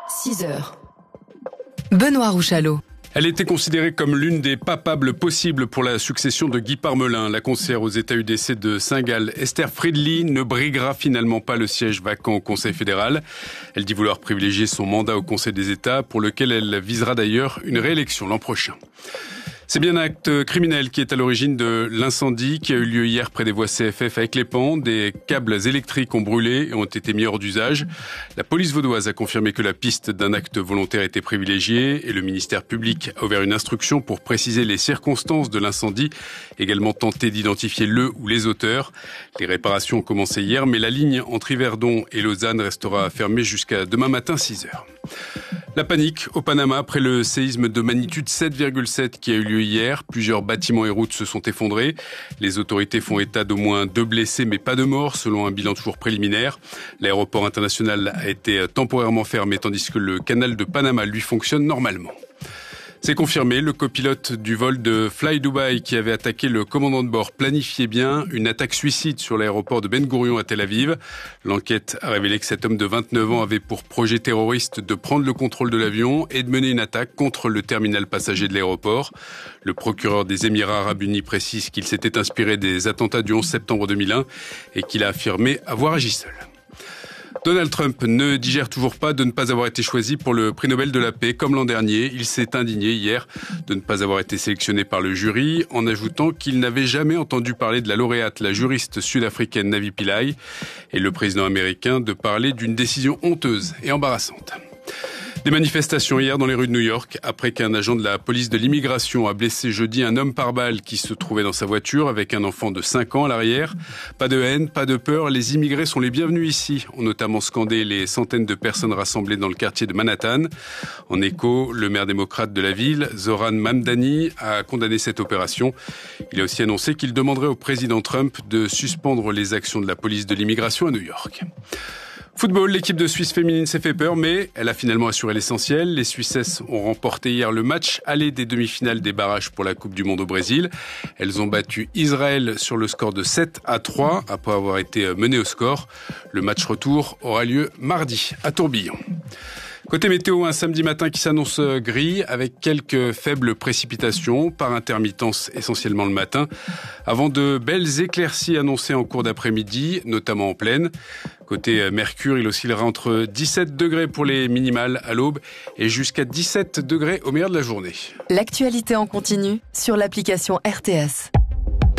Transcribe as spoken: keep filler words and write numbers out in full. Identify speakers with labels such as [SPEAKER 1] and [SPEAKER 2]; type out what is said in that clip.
[SPEAKER 1] six heures. Benoît Rouchalot.
[SPEAKER 2] Elle était considérée comme l'une des papables possibles pour la succession de Guy Parmelin. La conseillère aux États U D C de Saint-Gall, Esther Friedli, ne briguera finalement pas le siège vacant au Conseil fédéral. Elle dit vouloir privilégier son mandat au Conseil des États, pour lequel elle visera d'ailleurs une réélection l'an prochain. C'est bien un acte criminel qui est à l'origine de l'incendie qui a eu lieu hier près des voies C F F avec les pans. Des câbles électriques ont brûlé et ont été mis hors d'usage. La police vaudoise a confirmé que la piste d'un acte volontaire était privilégiée et le ministère public a ouvert une instruction pour préciser les circonstances de l'incendie, également tenter d'identifier le ou les auteurs. Les réparations ont commencé hier, mais la ligne entre Yverdon et Lausanne restera fermée jusqu'à demain matin six heures. La panique au Panama après le séisme de magnitude sept virgule sept qui a eu lieu hier. Plusieurs bâtiments et routes se sont effondrés. Les autorités font état d'au moins deux blessés mais pas de morts selon un bilan toujours préliminaire. L'aéroport international a été temporairement fermé tandis que le canal de Panama lui fonctionne normalement. C'est confirmé, le copilote du vol de Fly Dubai qui avait attaqué le commandant de bord planifiait bien une attaque suicide sur l'aéroport de Ben Gourion à Tel Aviv. L'enquête a révélé que cet homme de vingt-neuf ans avait pour projet terroriste de prendre le contrôle de l'avion et de mener une attaque contre le terminal passager de l'aéroport. Le procureur des Émirats arabes unis précise qu'il s'était inspiré des attentats du onze septembre deux mille un et qu'il a affirmé avoir agi seul. Donald Trump ne digère toujours pas de ne pas avoir été choisi pour le prix Nobel de la paix. Comme l'an dernier, il s'est indigné hier de ne pas avoir été sélectionné par le jury, en ajoutant qu'il n'avait jamais entendu parler de la lauréate, la juriste sud-africaine Navi Pillay, et le président américain de parler d'une décision honteuse et embarrassante. Des manifestations hier dans les rues de New York après qu'un agent de la police de l'immigration a blessé jeudi un homme par balle qui se trouvait dans sa voiture avec un enfant de cinq ans à l'arrière. Pas de haine, pas de peur, les immigrés sont les bienvenus ici, ont notamment scandé les centaines de personnes rassemblées dans le quartier de Manhattan. En écho, le maire démocrate de la ville, Zoran Mamdani, a condamné cette opération. Il a aussi annoncé qu'il demanderait au président Trump de suspendre les actions de la police de l'immigration à New York. Football, l'équipe de Suisse féminine s'est fait peur, mais elle a finalement assuré l'essentiel. Les Suissesses ont remporté hier le match aller des demi-finales des barrages pour la Coupe du Monde au Brésil. Elles ont battu Israël sur le score de sept à trois après avoir été menées au score. Le match retour aura lieu mardi à Tourbillon. Côté météo, un samedi matin qui s'annonce gris avec quelques faibles précipitations par intermittence essentiellement le matin avant de belles éclaircies annoncées en cours d'après-midi, notamment en plaine. Côté mercure, il oscillera entre dix-sept degrés pour les minimales à l'aube et jusqu'à dix-sept degrés au meilleur de la journée.
[SPEAKER 1] L'actualité en continu sur l'application R T S.